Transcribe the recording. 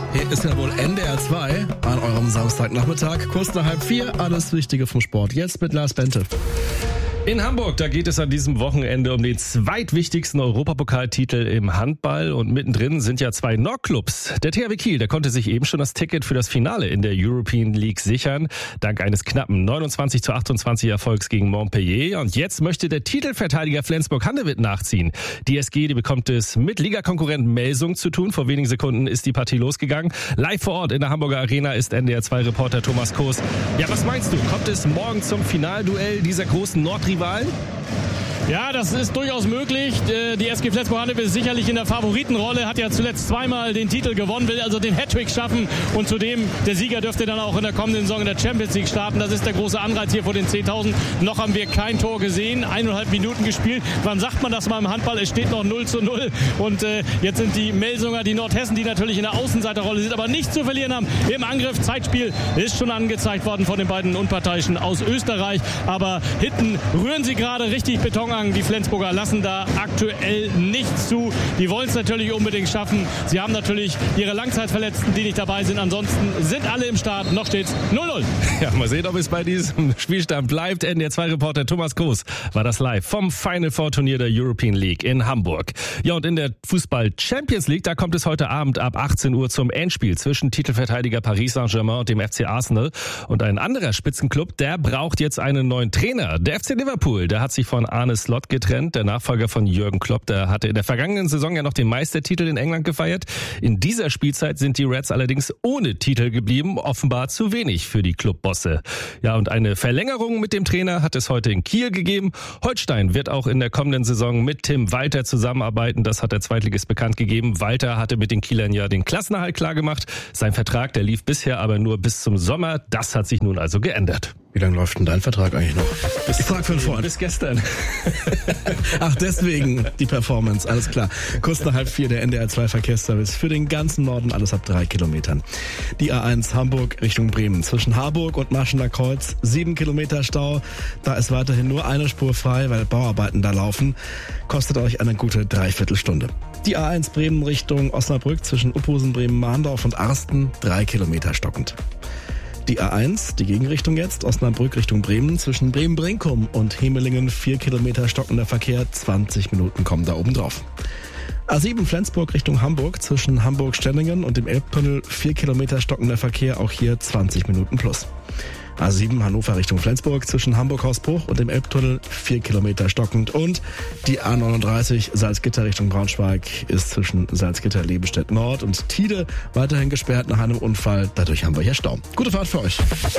Hier ist ja wohl NDR 2 an eurem Samstagnachmittag. Kurz nach 3:30, alles Wichtige vom Sport. Jetzt mit Lars Bente. In Hamburg, da geht es an diesem Wochenende um den zweitwichtigsten Europapokaltitel im Handball und mittendrin sind ja zwei Nordclubs. Der THW Kiel, der konnte sich eben schon das Ticket für das Finale in der European League sichern, dank eines knappen 29:28 Erfolgs gegen Montpellier. Und jetzt möchte der Titelverteidiger Flensburg-Handewitt nachziehen. Die SG, die bekommt es mit Ligakonkurrenten Melsung zu tun. Vor wenigen Sekunden ist die Partie losgegangen. Live vor Ort in der Hamburger Arena ist NDR2-Reporter Thomas Koos. Ja, was meinst du? Kommt es morgen zum Finalduell dieser großen Nordrivalen? Ja, das ist durchaus möglich. Die SG Flensburg-Handewitt ist sicherlich in der Favoritenrolle, hat ja zuletzt zweimal den Titel gewonnen, will also den Hattrick schaffen und zudem der Sieger dürfte dann auch in der kommenden Saison in der Champions League starten. Das ist der große Anreiz hier vor den 10.000. Noch haben wir kein Tor gesehen, 1,5 Minuten gespielt. Wann sagt man das mal im Handball? Es steht noch 0:0 und jetzt sind die Melsunger, die Nordhessen, die natürlich in der Außenseiterrolle sind, aber nichts zu verlieren haben im Angriff. Zeitspiel ist schon angezeigt worden von den beiden Unparteiischen aus Österreich, aber hinten rühren sie gerade richtig Beton an. Die Flensburger lassen da aktuell nichts zu. Die wollen es natürlich unbedingt schaffen. Sie haben natürlich ihre Langzeitverletzten, die nicht dabei sind. Ansonsten sind alle im Start. Noch steht's 0:0. Ja, mal sehen, ob es bei diesem Spielstand bleibt. NDR2-Reporter Thomas Koos war das live vom Final Four Turnier der European League in Hamburg. Ja, und in der Fußball Champions League, da kommt es heute Abend ab 18 Uhr zum Endspiel zwischen Titelverteidiger Paris Saint-Germain und dem FC Arsenal. Und ein anderer Spitzenclub, der braucht jetzt einen neuen Trainer. Der FC Liverpool, der hat sich von Arne Slot getrennt. Der Nachfolger von Jürgen Klopp, der hatte in der vergangenen Saison ja noch den Meistertitel in England gefeiert. In dieser Spielzeit sind die Reds allerdings ohne Titel geblieben. Offenbar zu wenig für die Clubbosse. Ja, und eine Verlängerung mit dem Trainer hat es heute in Kiel gegeben. Holstein wird auch in der kommenden Saison mit Tim Walter zusammenarbeiten. Das hat der Zweitligist bekannt gegeben. Walter hatte mit den Kielern ja den Klassenerhalt klargemacht. Sein Vertrag, der lief bisher aber nur bis zum Sommer. Das hat sich nun also geändert. Wie lange läuft denn dein Vertrag eigentlich noch? Ich frag für einen Freund. Bis gestern. Ach, deswegen die Performance, alles klar. Kurz nach 3:30 der NDR2 Verkehrsservice für den ganzen Norden, alles ab 3 Kilometern. Die A1 Hamburg Richtung Bremen. Zwischen Harburg und Maschener Kreuz 7 Kilometer Stau. Da ist weiterhin nur eine Spur frei, weil Bauarbeiten da laufen. Kostet euch eine gute Dreiviertelstunde. Die A1 Bremen Richtung Osnabrück zwischen Uphusen, Bremen-Mahndorf und Arsten 3 Kilometer stockend. Die A1, die Gegenrichtung jetzt, Osnabrück Richtung Bremen, zwischen Bremen-Brinkum und Hemelingen 4 Kilometer stockender Verkehr, 20 Minuten kommen da oben drauf. A7 Flensburg Richtung Hamburg, zwischen Hamburg-Stellingen und dem Elbtunnel 4 Kilometer stockender Verkehr, auch hier 20 Minuten plus. A7 Hannover Richtung Flensburg, zwischen Hamburg-Hausbruch und dem Elbtunnel 4 Kilometer stockend. Und die A39 Salzgitter Richtung Braunschweig ist zwischen Salzgitter-Lebenstedt Nord und Tide weiterhin gesperrt nach einem Unfall. Dadurch haben wir hier Stau. Gute Fahrt für euch.